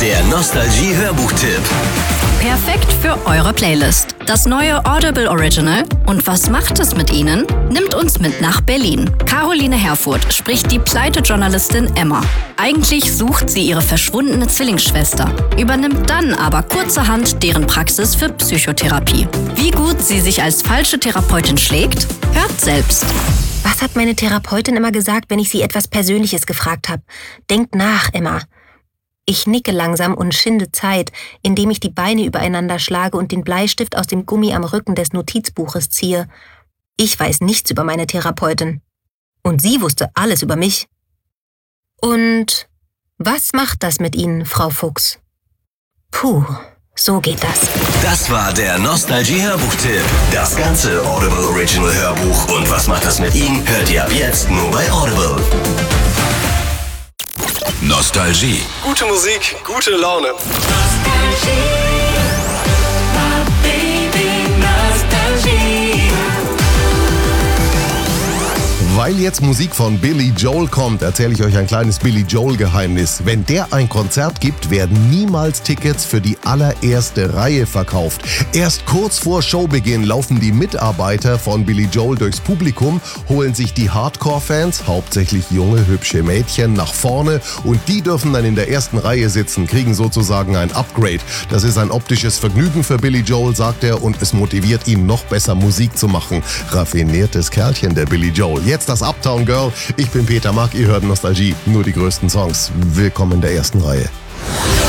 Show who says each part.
Speaker 1: Der Nostalgie-Hörbuch-Tipp.
Speaker 2: Perfekt für eure Playlist. Das neue Audible Original Und was macht es mit Ihnen? Nimmt uns mit nach Berlin. Caroline Herfurth spricht die Pleite-Journalistin Emma. Eigentlich sucht sie ihre verschwundene Zwillingsschwester, übernimmt dann aber kurzerhand deren Praxis für Psychotherapie. Wie gut sie sich als falsche Therapeutin schlägt? Hört selbst.
Speaker 3: Was hat meine Therapeutin immer gesagt, wenn ich sie etwas Persönliches gefragt habe? Denkt nach, Emma. Ich nicke langsam und schinde Zeit, indem ich die Beine übereinander schlage und den Bleistift aus dem Gummi am Rücken des Notizbuches ziehe. Ich weiß nichts über meine Therapeutin. Und sie wusste alles über mich. Und was macht das mit Ihnen, Frau Fuchs? Puh, so geht das.
Speaker 1: Das war der Nostalgie-Hörbuch-Tipp. Das ganze Audible Original Hörbuch und was macht das mit Ihnen, hört ihr ab jetzt nur bei Audible. Nostalgie.
Speaker 4: Gute Musik, gute Laune.
Speaker 5: Weil jetzt Musik von Billy Joel kommt, erzähle ich euch ein kleines Billy Joel-Geheimnis. Wenn der ein Konzert gibt, werden niemals Tickets für die allererste Reihe verkauft. Erst kurz vor Showbeginn laufen die Mitarbeiter von Billy Joel durchs Publikum, holen sich die Hardcore-Fans, hauptsächlich junge, hübsche Mädchen, nach vorne und die dürfen dann in der ersten Reihe sitzen, kriegen sozusagen ein Upgrade. Das ist ein optisches Vergnügen für Billy Joel, sagt er, und es motiviert ihn, noch besser Musik zu machen. Raffiniertes Kerlchen, der Billy Joel. Jetzt das Uptown Girl. Ich bin Peter Mack, ihr hört Nostalgie. Nur die größten Songs. Willkommen in der ersten Reihe.